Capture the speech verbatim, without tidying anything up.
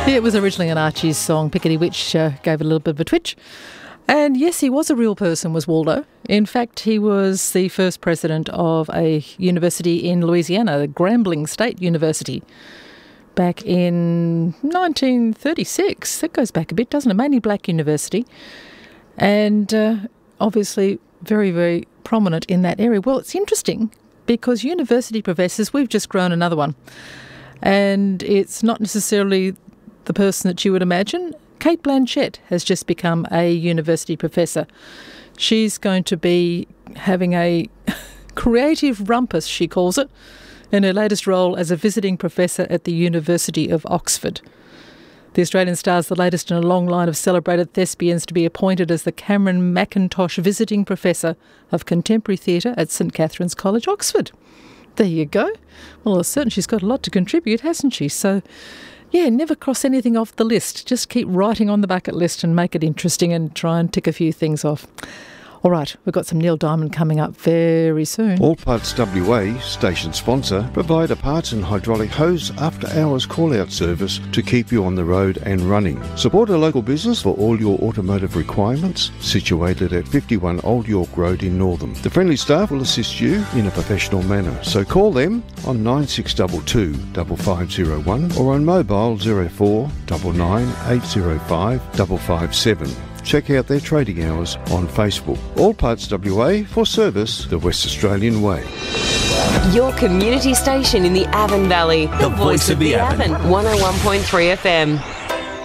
Yeah, it was originally an Archie's song, Pickety Witch, uh, gave it a little bit of a twitch. And yes, he was a real person, was Waldo. In fact, he was the first president of a university in Louisiana, the Grambling State University, back in nineteen thirty-six. That goes back a bit, doesn't it? Mainly black university. And uh, obviously very, very prominent in that area. Well, it's interesting because university professors, we've just grown another one. And it's not necessarily the person that you would imagine. Kate Blanchett has just become a university professor. She's going to be having a creative rumpus, she calls it, in her latest role as a visiting professor at the University of Oxford. The Australian Star is the latest in a long line of celebrated thespians to be appointed as the Cameron McIntosh Visiting Professor of Contemporary Theatre at St Catherine's College, Oxford. There you go. Well, it's certain she's got a lot to contribute, hasn't she? So, yeah, never cross anything off the list. Just keep writing on the bucket list and make it interesting and try and tick a few things off. All right, we've got some Neil Diamond coming up very soon. All Parts W A, station sponsor, provide a parts and hydraulic hose after-hours call-out service to keep you on the road and running. Support a local business for all your automotive requirements, situated at fifty-one Old York Road in Northam. The friendly staff will assist you in a professional manner, so call them on nine six two two, five five zero one or on mobile zero four nine nine, eight zero five, five five seven. Check out their trading hours on Facebook. All Parts W A for service the West Australian way. Your community station in the Avon Valley. The, the voice, voice of the, the Avon. Avon. one oh one point three F M.